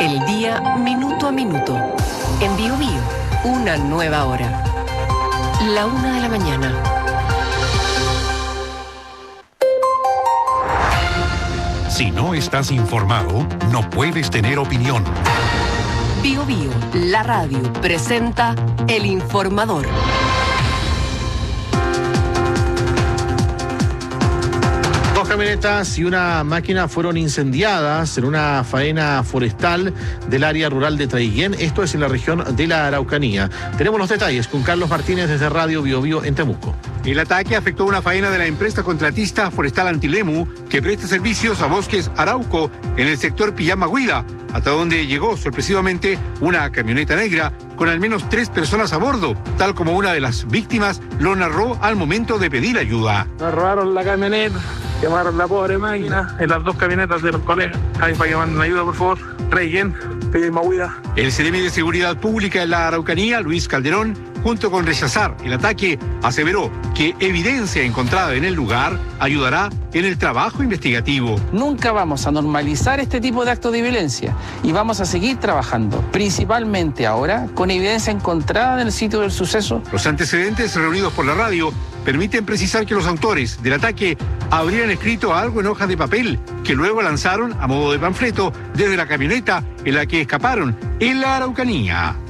El día minuto a minuto. En Bío Bío, una nueva hora. 1:00 a.m. Si no estás informado, no puedes tener opinión. Bío Bío, la radio, presenta El Informador. Dos camionetas y una máquina fueron incendiadas en una faena forestal del área rural de Traiguén. Esto es en la región de la Araucanía. Tenemos los detalles con Carlos Martínez desde Radio Bío Bío en Temuco. El ataque afectó una faena de la empresa contratista Forestal Antilemu, que presta servicios a Bosques Arauco en el sector Pillamahuida, hasta donde llegó sorpresivamente una camioneta negra con al menos 3 personas a bordo, tal como una de las víctimas lo narró al momento de pedir ayuda. Nos robaron la camioneta, quemaron la pobre máquina en las 2 camionetas de los colegas. Ahí para que manden ayuda, por favor. Reguén, Pillamahuida. El Seremi de Seguridad Pública en la Araucanía, Luis Calderón, junto con rechazar el ataque, aseveró que evidencia encontrada en el lugar ayudará en el trabajo investigativo. Nunca vamos a normalizar este tipo de actos de violencia y vamos a seguir trabajando, principalmente ahora, con evidencia encontrada en el sitio del suceso. Los antecedentes reunidos por la radio permiten precisar que los autores del ataque habrían escrito algo en hojas de papel que luego lanzaron a modo de panfleto desde la camioneta en la que escaparon en la Araucanía.